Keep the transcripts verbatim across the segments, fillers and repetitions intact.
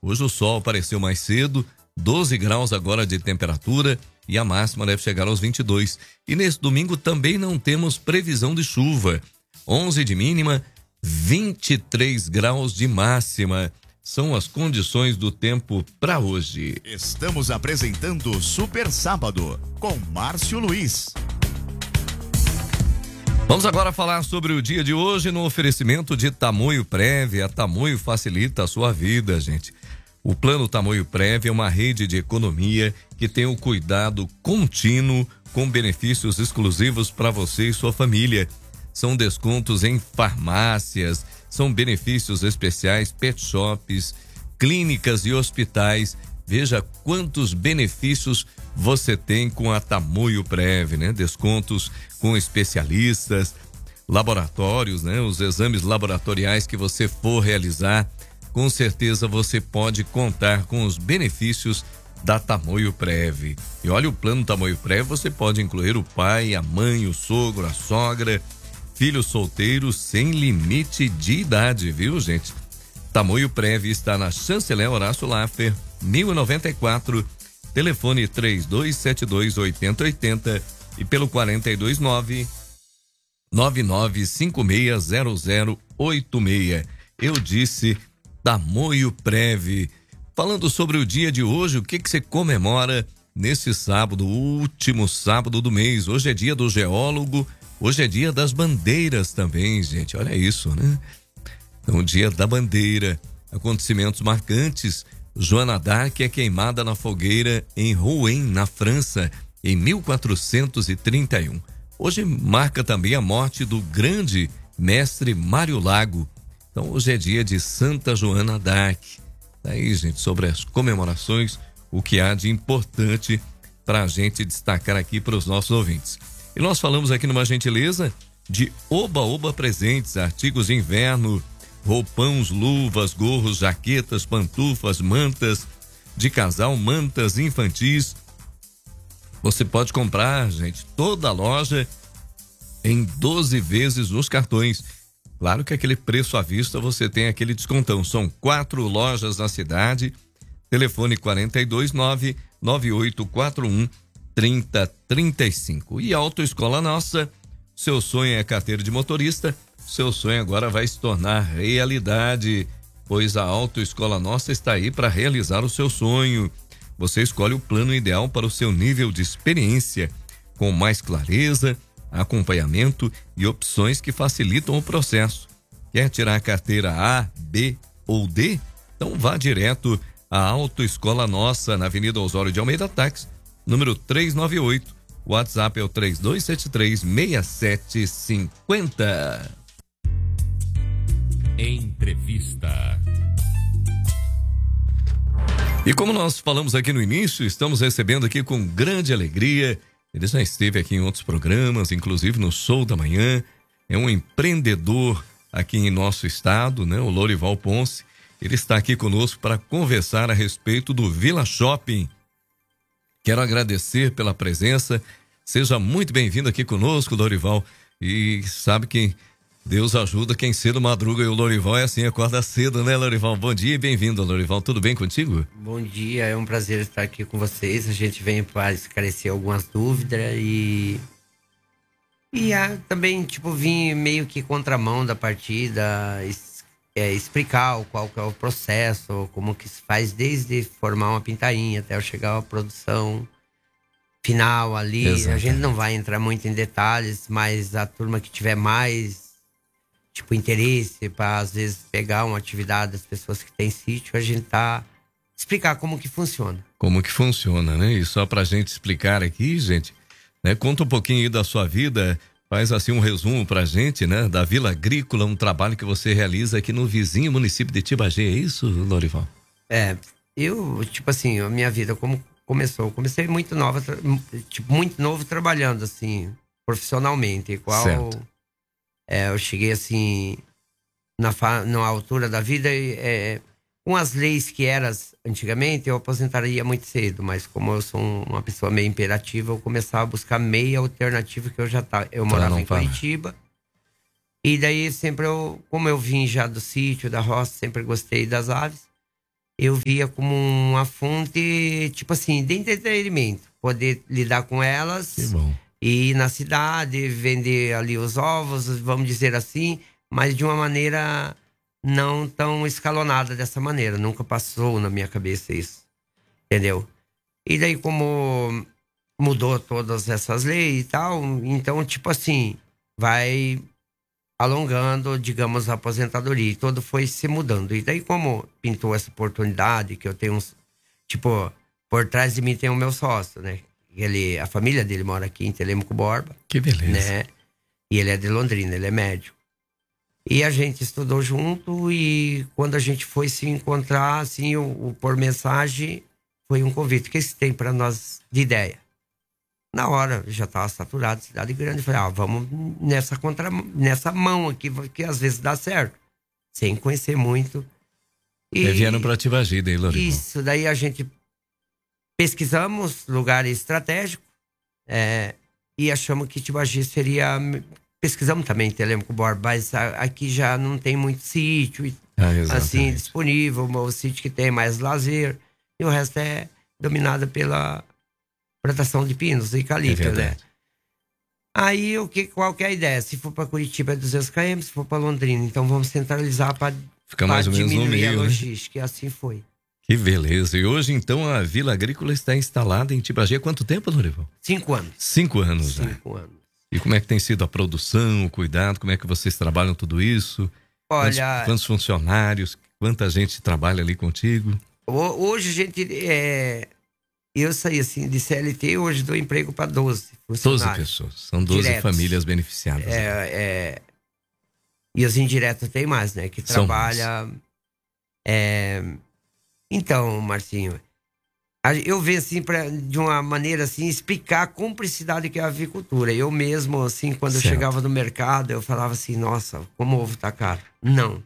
Hoje o sol apareceu mais cedo, doze graus agora de temperatura e a máxima deve chegar aos vinte e dois. E nesse domingo também não temos previsão de chuva. onze de mínima, vinte e três graus de máxima. São as condições do tempo para hoje. Estamos apresentando Super Sábado com Márcio Luiz. Vamos agora falar sobre o dia de hoje no oferecimento de Tamoio Prev. A Tamoio facilita a sua vida, gente. O Plano Tamoio Prev é uma rede de economia que tem o cuidado contínuo com benefícios exclusivos para você e sua família. São descontos em farmácias, são benefícios especiais, pet shops, clínicas e hospitais. Veja quantos benefícios você tem com a Tamoio Prev, né? Descontos com especialistas, laboratórios, né? Os exames laboratoriais que você for realizar, com certeza você pode contar com os benefícios da Tamoio Prev. E olha, o plano Tamoio Prev você pode incluir o pai, a mãe, o sogro, a sogra, filhos solteiros sem limite de idade, viu, gente? Tamoio Prev está na Chanceler Horácio Laffer, mil e noventa e quatro, telefone três dois sete dois, oito zero oito zero e pelo quatro dois nove, nove nove cinco seis zero zero oito seis. Eu disse Tamoio Prev. Falando sobre o dia de hoje, o que que você comemora nesse sábado, último sábado do mês? Hoje é dia do geólogo, hoje é dia das bandeiras também, gente, olha isso, né? Então, dia da bandeira, acontecimentos marcantes. Joana d'Arc é queimada na fogueira em Rouen, na França, em mil quatrocentos e trinta e um. Hoje marca também a morte do grande mestre Mário Lago. Então, hoje é dia de Santa Joana d'Arc. Daí, gente, sobre as comemorações, o que há de importante para a gente destacar aqui para os nossos ouvintes. E nós falamos aqui numa gentileza de Oba Oba Presentes, artigos de inverno, roupões, luvas, gorros, jaquetas, pantufas, mantas de casal, mantas infantis. Você pode comprar, gente, toda a loja em doze vezes nos cartões. Claro que aquele preço à vista você tem aquele descontão. São quatro lojas na cidade. Telefone quatro dois nove, nove oito quatro um, três zero três cinco. E a Autoescola Nossa, seu sonho é carteira de motorista. Seu sonho agora vai se tornar realidade, pois a Autoescola Nossa está aí para realizar o seu sonho. Você escolhe o plano ideal para o seu nível de experiência, com mais clareza, acompanhamento e opções que facilitam o processo. Quer tirar a carteira A, B ou D? Então vá direto à Autoescola Nossa, na Avenida Osório de Almeida Táxi, número trezentos e noventa e oito. O WhatsApp é o três dois sete três, seis sete cinco zero. Entrevista. E como nós falamos aqui no início, estamos recebendo aqui com grande alegria. Ele já esteve aqui em outros programas, inclusive no Show da Manhã. É um empreendedor aqui em nosso estado, né? O Lorival Ponce. Ele está aqui conosco para conversar a respeito do Vila Shopping. Quero agradecer pela presença. Seja muito bem-vindo aqui conosco, Lorival. E sabe que Deus ajuda quem cedo madruga, e o Lorival é assim, acorda cedo, né, Lorival? Bom dia e bem-vindo, Lorival. Tudo bem contigo? Bom dia, é um prazer estar aqui com vocês. A gente vem para esclarecer algumas dúvidas e... E ah, também, tipo, vim meio que contramão da partida, es, é, explicar o, qual que é o processo, como que se faz desde formar uma pintainha até eu chegar à produção final ali. Exatamente. A gente não vai entrar muito em detalhes, mas a turma que tiver mais... tipo, interesse para, às vezes, pegar uma atividade das pessoas que têm sítio, a gente tá... explicar como que funciona. Como que funciona, né? E só pra gente explicar aqui, gente, né? Conta um pouquinho aí da sua vida, faz assim um resumo pra gente, né? Da Vila Agrícola, um trabalho que você realiza aqui no vizinho município de Tibagi, é isso, Lorival? É, eu, tipo assim, a minha vida como começou, comecei muito nova, tipo, muito novo trabalhando, assim, profissionalmente, igual... Certo. É, eu cheguei assim, na, fa, na altura da vida, é, com as leis que eram antigamente, eu aposentaria muito cedo, mas como eu sou uma pessoa meio imperativa, eu começava a buscar meia alternativa que eu já tava. Eu morava em Curitiba, e daí sempre eu, como eu vim já do sítio, da roça, sempre gostei das aves, eu via como uma fonte, tipo assim, de entretenimento. Poder lidar com elas. Que bom. E ir na cidade, vender ali os ovos, vamos dizer assim, mas de uma maneira não tão escalonada dessa maneira. Nunca passou na minha cabeça isso. Entendeu? E daí, como mudou todas essas leis e tal, então, tipo assim, vai alongando, digamos, a aposentadoria. E todo foi se mudando. E daí, como pintou essa oportunidade, que eu tenho uns... Tipo, por trás de mim tem o meu sócio, né? Ele, a família dele mora aqui em Telêmaco Borba. Que beleza. Né? E ele é de Londrina, ele é médico. E a gente estudou junto e quando a gente foi se encontrar, assim, o, o por mensagem, foi um convite. O que você tem para nós de ideia? Na hora, já estava saturado, cidade grande. Falei, ah, vamos nessa, contra, nessa mão aqui, que às vezes dá certo. Sem conhecer muito. E vieram para Tibagi, daí, Lorival. Isso, daí a gente pesquisamos lugares estratégicos é, e achamos que Tibagi seria... Pesquisamos também Telêmaco Borba, mas aqui já não tem muito sítio ah, assim, disponível. O sítio que tem mais lazer e o resto é dominado pela plantação de pinos e eucalipto, é né? Aí, o que, qual que é a ideia? Se for para Curitiba é duzentos quilômetros, se for para Londrina, então vamos centralizar para diminuir meio, a logística. Né? E assim foi. Que beleza. E hoje, então, a Vila Agrícola está instalada em Tibagi há quanto tempo, Lorival? Cinco anos. Cinco anos, né? Cinco anos. E como é que tem sido a produção, o cuidado? Como é que vocês trabalham tudo isso? Olha... Quantos, quantos funcionários? Quanta gente trabalha ali contigo? Hoje a gente... É... Eu saí assim de C L T, hoje dou emprego para doze funcionários. doze pessoas. São doze diretos. Famílias beneficiadas. É, é... E os indiretos tem mais, né? Que trabalha... É... Então, Marcinho, eu vejo assim, pra, de uma maneira assim, explicar a cumplicidade que é a avicultura. Eu mesmo, assim, quando certo. eu chegava no mercado, eu falava assim, nossa, como o ovo tá caro. Não.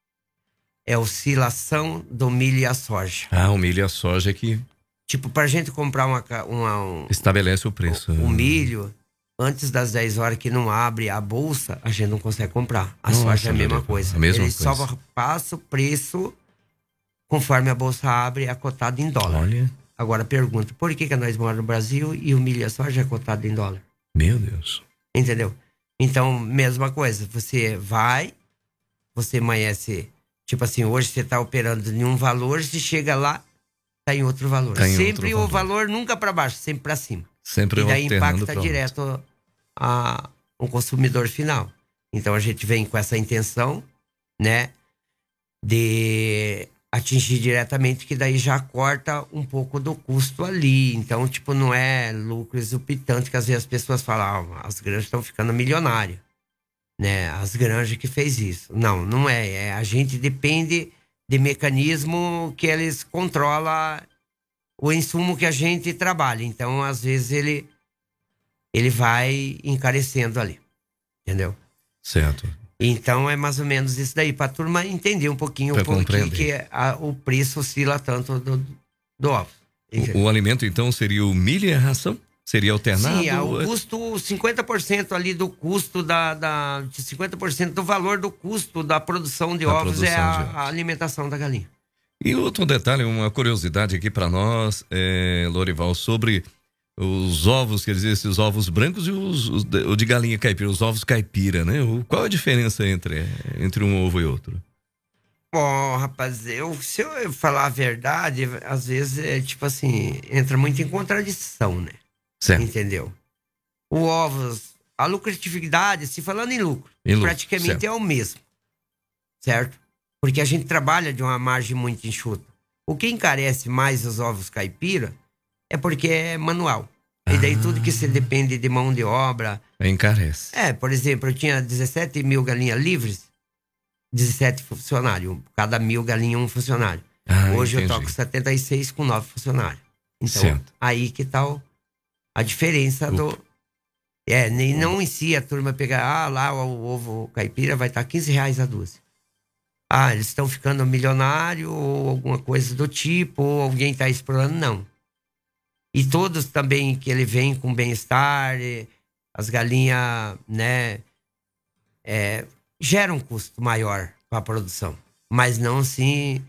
É oscilação do milho e a soja. Ah, o milho e a soja que... Tipo, pra gente comprar uma... uma um, estabelece o preço. O, o milho, antes das dez horas que não abre a bolsa, a gente não consegue comprar. A nossa, soja é a mesma coisa. A mesma Ele coisa. só passa o preço conforme a bolsa abre, é cotado em dólar. Olha... Agora pergunta, por que, que nós moramos no Brasil e o milho e a soja é cotado em dólar? Meu Deus. Entendeu? Então, mesma coisa, você vai, você amanhece, tipo assim, hoje você está operando em um valor, se chega lá, está em outro valor. Tá em sempre outro o valor. valor nunca para baixo, sempre para cima. Sempre e daí impacta pronto. direto a, o consumidor final. Então a gente vem com essa intenção, né, de... atingir diretamente, que daí já corta um pouco do custo ali. Então, tipo, não é lucro exorbitante, que às vezes as pessoas falam, ah, as granjas estão ficando milionárias, né? As granjas que fez isso. Não, não é. é. A gente depende de mecanismo que eles controlam o insumo que a gente trabalha. Então, às vezes, ele, ele vai encarecendo ali. Entendeu? Certo. Então é mais ou menos isso daí, para a turma entender um pouquinho pra o porquê compreender. que a, o preço oscila tanto do, do ovo. O, o alimento, então, seria o milho e a ração? Seria alternado? Sim, o custo, cinquenta por cento ali do custo, da, da, cinquenta por cento do valor do custo da produção de da ovos produção é a, de ovos. a alimentação da galinha. E outro detalhe, uma curiosidade aqui para nós, é, Lorival, sobre... os ovos, quer dizer, esses ovos brancos e os, os de, o de galinha caipira, os ovos caipira, né? O, qual a diferença entre, entre um ovo e outro? Bom, rapaz, eu, se eu falar a verdade, às vezes é tipo assim, entra muito em contradição, né? Certo. Entendeu? O ovos, a lucratividade, se falando em lucro, em lucro praticamente certo. é o mesmo, certo? Porque a gente trabalha de uma margem muito enxuta. O que encarece mais os ovos caipira é porque é manual. Ah. E daí tudo que você depende de mão de obra... encarece. É, por exemplo, eu tinha dezessete mil galinhas livres, dezessete funcionários. Cada mil galinhas, um funcionário. Ah, Hoje entendi. eu toco setenta e seis com nove funcionários. Então, certo. aí que tá o, a diferença Opa. do... É, nem não em si a turma pegar... Ah, lá o ovo caipira vai estar quinze reais a dúzia. Ah, eles estão ficando milionário ou alguma coisa do tipo, ou alguém está explorando, não. E todos também que ele vem com bem-estar, as galinhas, né, é, geram um custo maior para a produção. Mas não assim,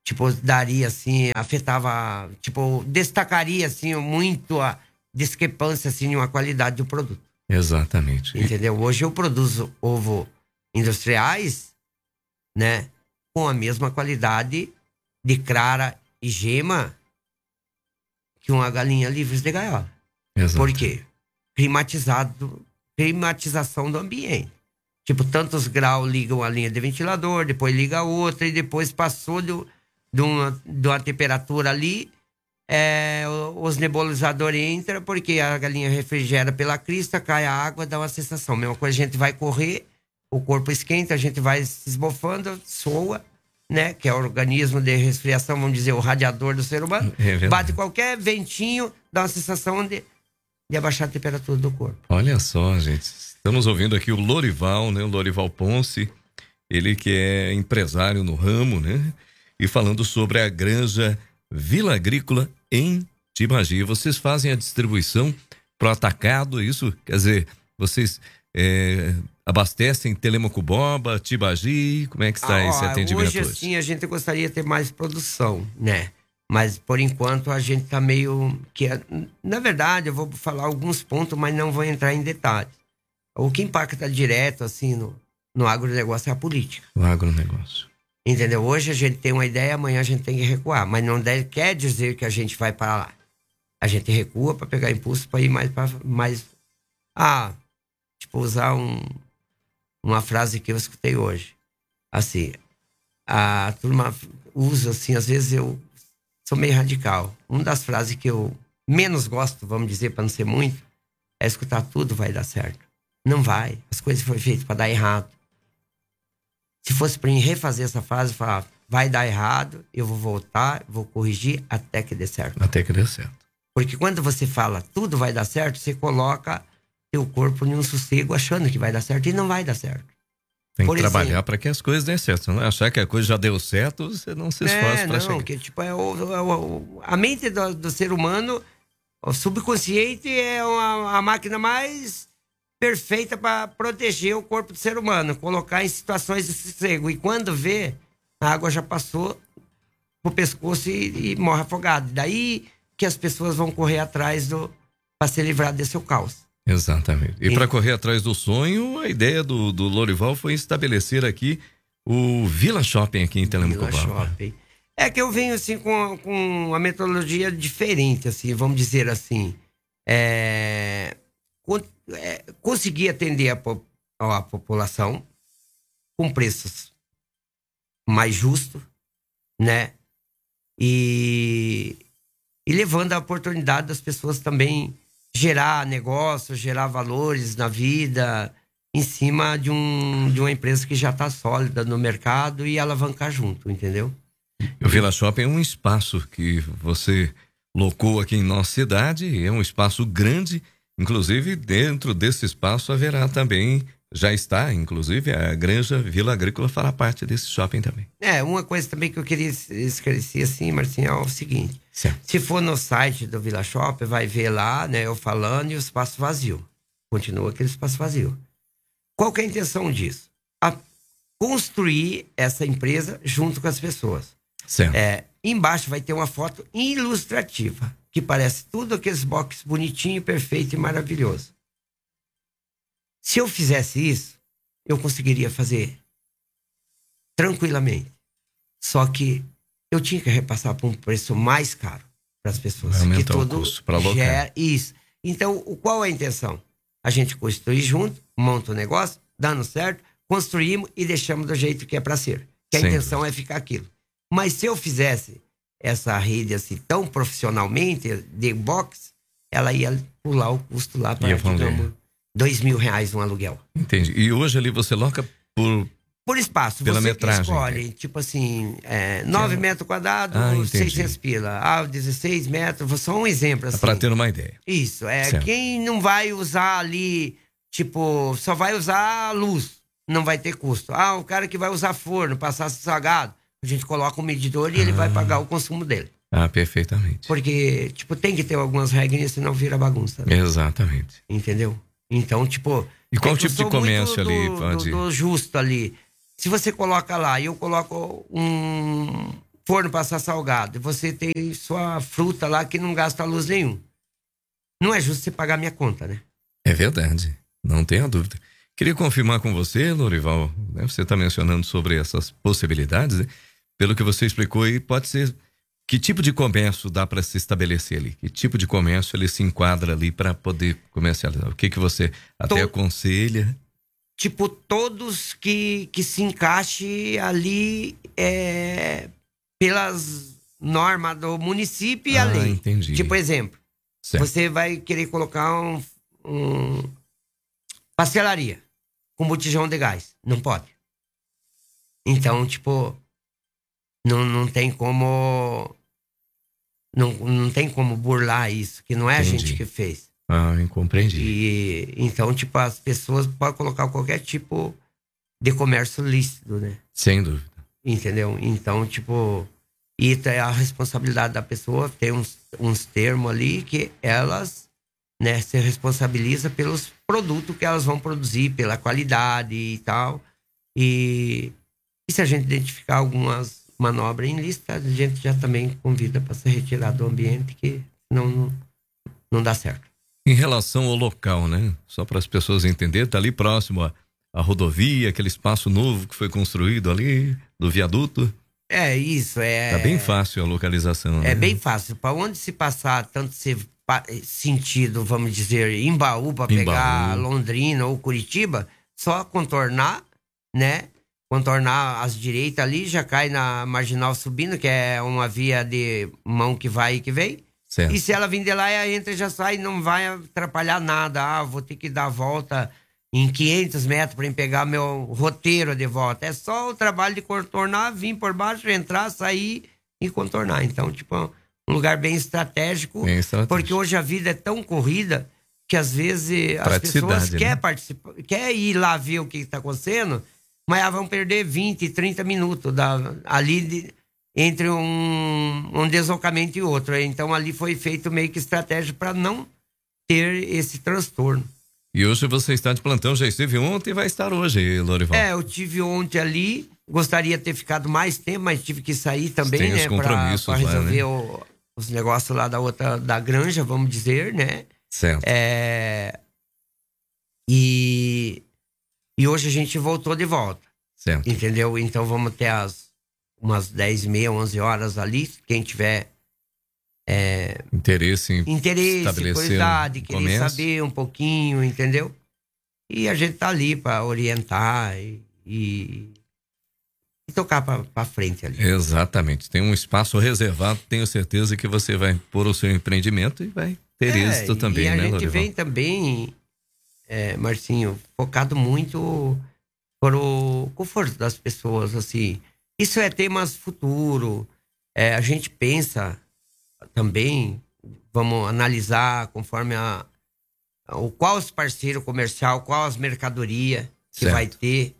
tipo, daria, assim, afetava, tipo, destacaria, assim, muito a discrepância, assim, de uma qualidade do produto. Exatamente. Entendeu? Hoje eu produzo ovo industriais, né, com a mesma qualidade de clara e gema que uma galinha livre de gaiola. Exato. Por quê? Climatizado, climatização do ambiente. Tipo, tantos graus ligam a linha de ventilador, depois liga a outra, e depois passou do, de, uma, de uma temperatura ali, é, os nebulizadores entram, porque a galinha refrigera pela crista, cai a água, dá uma sensação. Mesma coisa, a gente vai correr, o corpo esquenta, a gente vai se esbofando, soa, né? Que é o organismo de resfriação, vamos dizer, o radiador do ser humano. É bate qualquer ventinho, dá uma sensação de, de abaixar a temperatura do corpo. Olha só, gente. Estamos ouvindo aqui o Lorival, né? O Lorival Ponce, ele que é empresário no ramo, né? E falando sobre a granja Vila Agrícola em Tibagi. Vocês fazem a distribuição pro atacado, isso? Quer dizer, vocês é, abastecem Telêmaco Borba, Tibagi? Como é que está ah, esse atendimento hoje? Hoje, sim, a gente gostaria de ter mais produção, né? Mas, por enquanto, a gente tá meio... que Na verdade, eu vou falar alguns pontos, mas não vou entrar em detalhes. O que impacta direto, assim, no, no agronegócio é a política. O agronegócio. Entendeu? Hoje a gente tem uma ideia, amanhã a gente tem que recuar. Mas não deve, quer dizer que a gente vai para lá. A gente recua para pegar impulso para ir mais para... Mais, ah, tipo, usar um, uma frase que eu escutei hoje. Assim, a turma usa, assim, às vezes eu sou meio radical. Uma das frases que eu menos gosto, vamos dizer, para não ser muito, é escutar tudo vai dar certo. Não vai. As coisas foram feitas para dar errado. Se fosse para mim refazer essa frase, falar, vai dar errado, eu vou voltar, vou corrigir até que dê certo. Até que dê certo. Porque quando você fala tudo vai dar certo, você coloca teu corpo em um sossego achando que vai dar certo e não vai dar certo. Tem que trabalhar para que as coisas dêem certo. Não é achar que a coisa já deu certo, você não se esforça é, para chegar. Não, que tipo, é o, é o, a mente do, do ser humano, o subconsciente é uma, a máquina mais perfeita para proteger o corpo do ser humano, colocar em situações de sossego. E quando vê, a água já passou pro pescoço e, e morre afogado. Daí que as pessoas vão correr atrás do para se livrar desse caos. Exatamente. E, e... para correr atrás do sonho, a ideia do, do Lorival foi estabelecer aqui o Vila Shopping aqui em Telêmaco Borba. Vila Shopping. É que eu venho assim com, com uma metodologia diferente, assim, vamos dizer assim. É... É, conseguir atender a, a população com preços mais justos, né? E, e levando a oportunidade das pessoas também gerar negócio, gerar valores na vida em cima de, um, de uma empresa que já está sólida no mercado e alavancar junto, entendeu? O Vila Shopping é um espaço que você locou aqui em nossa cidade, é um espaço grande. Inclusive, dentro desse espaço haverá também, já está, inclusive, a Granja Vila Agrícola fará parte desse shopping também. É, uma coisa também que eu queria esclarecer assim, Marcinho, é o seguinte. Certo. Se for no site do Vila Shopping, vai ver lá, né, eu falando e o espaço vazio. Continua aquele espaço vazio. Qual que é a intenção disso? A construir essa empresa junto com as pessoas. Certo. É, embaixo vai ter uma foto ilustrativa, que parece tudo aqueles boxes bonitinho, perfeito e maravilhoso. Se eu fizesse isso, eu conseguiria fazer tranquilamente. Só que eu tinha que repassar por um preço mais caro para as pessoas. Vai aumentar que todo o custo para alocar. Gera, isso. Então, qual é a intenção? A gente construir junto, monta o negócio, dando certo, construímos e deixamos do jeito que é para ser. Que a Sim. intenção é ficar aquilo. Mas se eu fizesse essa rede assim tão profissionalmente de box, ela ia pular o custo lá para, digamos, dois mil reais um aluguel. Entendi. E hoje ali você loca por... Por espaço. Pela você metragem. Que escolhe, tipo assim, é, nove metros quadrados, ah, seiscentos pila. Ah, dezesseis metros, só um exemplo assim. Para ter uma ideia. Isso, é certo. Quem não vai usar ali, tipo, só vai usar luz, não vai ter custo. Ah, o cara que vai usar forno, passar salgado, a gente coloca um medidor e ah. ele vai pagar o consumo dele. Ah, perfeitamente. Porque, tipo, tem que ter algumas regras, senão vira bagunça. Né? Exatamente. Entendeu? Então, tipo... E qual tipo de comércio ali do, pode... Do, do justo ali. Se você coloca lá e eu coloco um, forno para assar salgado, e você tem sua fruta lá que não gasta luz nenhum. Não é justo você pagar minha conta, né? É verdade, não tenha dúvida. Queria confirmar com você, Lorival, né? Você está mencionando sobre essas possibilidades, né? Pelo que você explicou aí, pode ser que tipo de comércio dá para se estabelecer ali? Que tipo de comércio ele se enquadra ali para poder comercializar? O que que você até Tô... aconselha? Tipo, todos que, que se encaixe ali é, pelas normas do município e Ah, a lei. entendi. Tipo, exemplo, Certo. você vai querer colocar um, um pastelaria com botijão de gás. Não pode. Então, tipo, não, não tem como... Não, não tem como burlar isso, que não é Entendi. a gente que fez. Ah, compreendi. E, então, tipo, as pessoas podem colocar qualquer tipo de comércio lícito, né? Sem dúvida. Entendeu? Então, tipo... E é a responsabilidade da pessoa, tem uns, uns termos ali que elas, né, se responsabilizam pelos produtos que elas vão produzir, pela qualidade e tal. E, e se a gente identificar algumas manobras em lista, a gente já também convida para se retirar do ambiente, que não, não, não dá certo. Em relação ao local, né? Só para as pessoas entenderem, tá ali próximo à, à rodovia, aquele espaço novo que foi construído ali, do viaduto. É isso, é... Tá bem fácil a localização, né? É bem fácil. Para onde se passar, tanto se pa- sentido, vamos dizer, em Baú, para Em pegar Baú. Londrina ou Curitiba, só contornar, né? Contornar as direitas ali, já cai na Marginal subindo, que é uma via de mão que vai e que vem. Certo. E se ela vir de lá, entra e já sai, não vai atrapalhar nada. Ah, vou ter que dar a volta em quinhentos metros para pegar meu roteiro de volta. É só o trabalho de contornar, vir por baixo, entrar, sair e contornar. Então, tipo, um lugar bem estratégico, Bem estratégico. porque hoje a vida é tão corrida que às vezes as Praticidade, pessoas né? querem participar, quer ir lá ver o que está acontecendo, mas elas vão perder vinte, trinta minutos da, ali de, entre um, um deslocamento e outro. Então, ali foi feito meio que estratégia para não ter esse transtorno. E hoje você está de plantão, já esteve ontem e vai estar hoje, Lorival. É, eu tive ontem ali, gostaria de ter ficado mais tempo, mas tive que sair também, Tem os né? Pra, compromissos pra lá, resolver né? o- os negócios lá da outra, da granja, vamos dizer, né? Certo. É, e, e hoje a gente voltou de volta, Certo. entendeu? Então vamos até as umas dez e meia, onze horas ali, quem tiver é, Interesse em interesse, estabelecer curiosidade, um querer comércio. saber um pouquinho, entendeu? E a gente tá ali para orientar e, e, e tocar para frente ali. Exatamente. Tem um espaço reservado, tenho certeza que você vai pôr o seu empreendimento e vai ter É, êxito também, e a né, gente Lorival? vem também, é, Marcinho, focado muito para o conforto das pessoas, assim. Isso é temas futuro. É, a gente pensa também, vamos analisar conforme a, o qual os parceiros comercial, qual as mercadorias que Certo. vai ter,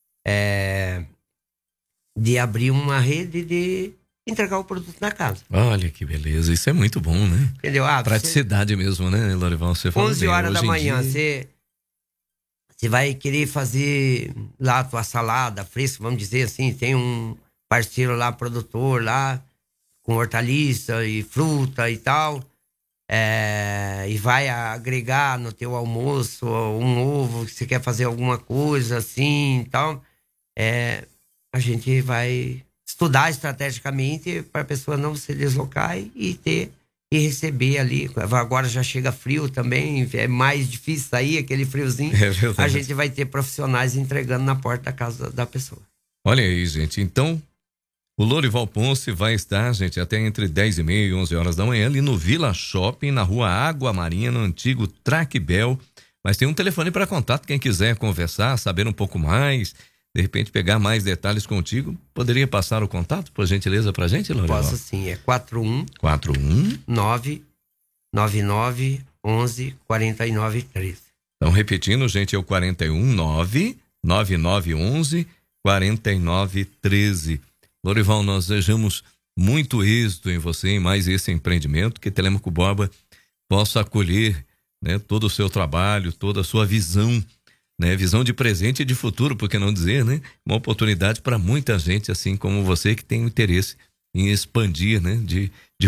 é, de abrir uma rede de entregar o produto na casa. Olha que beleza, isso é muito bom, né? Entendeu? Ah, você- Praticidade mesmo, né, Lorival? Você falou onze bem, horas da hoje em manhã, dia- você, você vai querer fazer lá a tua salada fresca, vamos dizer assim, tem um parceiro lá, produtor lá, com hortaliça e fruta e tal, é, e vai agregar no teu almoço um ovo, que você quer fazer alguma coisa assim e tal, é, a gente vai estudar estrategicamente para a pessoa não se deslocar e ter e receber ali. Agora já chega frio também, é mais difícil sair aquele friozinho. É verdade. A gente vai ter profissionais entregando na porta da casa da pessoa. Olha aí, gente. Então, o Lorival Ponce vai estar, gente, até entre dez e meia e onze horas da manhã, ali no Vila Shopping, na rua Água Marinha, no antigo Traquebel. Mas tem um telefone para contato, quem quiser conversar, saber um pouco mais, de repente pegar mais detalhes contigo, poderia passar o contato, por gentileza, pra gente, Lorival? Posso sim, é quatro um quatro um. nove nove nove onze quarenta e nove treze. Então, repetindo, gente, é o quatro um nove nove nove onze quarenta e nove treze. Lorival, nós desejamos muito êxito em você, em mais esse empreendimento, que Telêmaco Borba possa acolher, né, todo o seu trabalho, toda a sua visão, né, visão de presente e de futuro, por que não dizer, né? Uma oportunidade para muita gente, assim como você, que tem o interesse em expandir, né? De, de